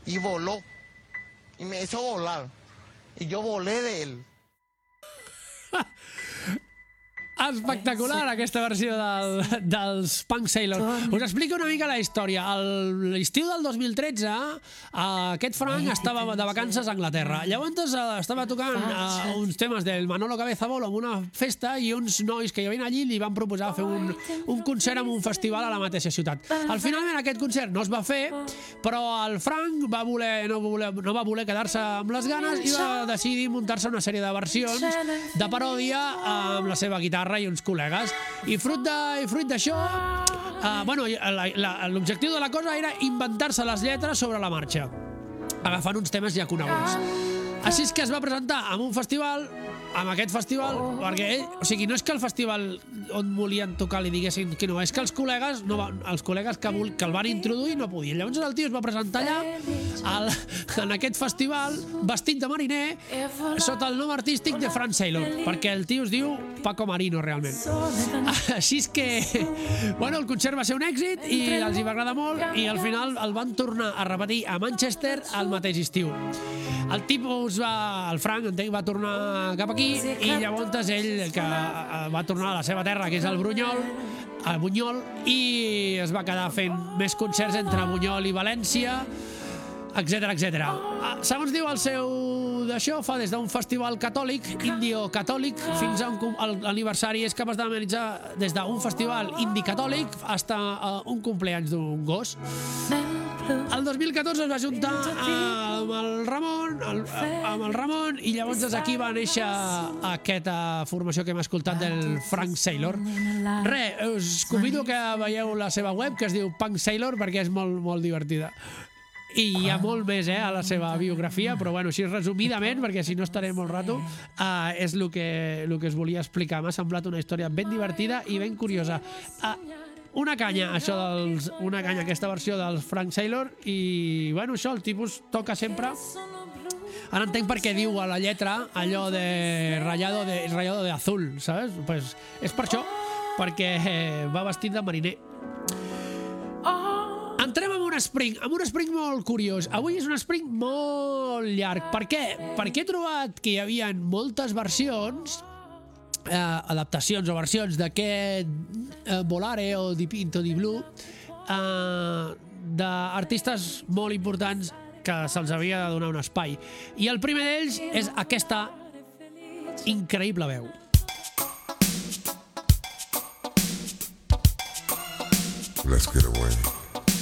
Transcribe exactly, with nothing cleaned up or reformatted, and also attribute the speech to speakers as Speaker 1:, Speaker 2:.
Speaker 1: y voló. Y me hizo volar. Y yo volé de él.
Speaker 2: Espectacular aquesta versió del, dels Punk Sailor. Us explico una mica la història. El- L'estiu del dos mil tretze aquest Frank estava de vacances a Anglaterra. Llavors eh, estava tocant eh, uns temes del Manolo Cabezabolo en una festa i uns nois que hi havien allí li van proposar fer un, un concert en un festival a la mateixa ciutat. Al finalment aquest concert no es va fer, però el Frank va voler, no, voler, no va voler quedar-se amb les ganes i va decidir muntar-se una sèrie de versions de paròdia amb la seva guitarra i uns col·legues. I fruit de- i fruit d'això, uh, bueno, la- la- l'objectiu de la cosa era inventar-se les lletres sobre la marxa, agafant uns temes ja coneguts. Així és que es va presentar en un festival, amb aquest festival, perquè ell, o sigui, no és que el festival on volien tocar li diguessin que no, és que els col·legues, no, va- els col·legues que, vol, que el van introduir no podien. Llavors el tio es va presentar allà, al, en aquest festival, vestit de mariner, sota el nom artístic de Frank Sailor, perquè el tio es diu Paco Marino, realment. Així és que, bueno, el concert va ser un èxit i els hi va agradar molt i al final el van tornar a repetir a Manchester al mateix estiu. El tipus va, el Frank, entenc, va tornar cap aquí i llavors ell que eh, va tornar a la seva terra, que és el Bunyol, a Bunyol, i es va quedar fent més concerts entre Bunyol i València, etcètera, etcètera. Segons diu el seu d'això, fa des d'un festival catòlic, indio-catòlic, fins a un, com- el- l'aniversari és capaç d'analitzar des d'un festival indi-catòlic fins a un cumpleaños d'un gos. El dos mil catorze es va juntar amb el Ramon, el, amb el Ramon i llavors des d'aquí va néixer aquesta formació que hem escoltat del Frank Sailor. Re, us convido que veieu la seva web, que es diu Punk Sailor, perquè és molt, molt divertida. I hi ha molt més eh, a la seva biografia, però bueno, així resumidament, perquè si no estaré molt rato, uh, és el que, el que us volia explicar. M'ha semblat una història ben divertida i ben curiosa. Uh, una canya, això dels, una canya, aquesta versió del Frank Sailor, i bueno, això, el tipus toca sempre. Ara entenc per què diu a la lletra allò de rayado de, rayado de azul, ¿sabes? Pues és per això, perquè eh, va vestit de mariner. Entrem en un spring, en un spring molt curiós. Avui és un spring molt llarg. Per què? Perquè he trobat que hi havia moltes versions, eh, adaptacions o versions d'aquest eh, Volare o Di Pinto Di Blu, eh, d'artistes molt importants que se'ls havia de donar un espai. I el primer d'ells és aquesta increïble veu.
Speaker 3: Let's get away.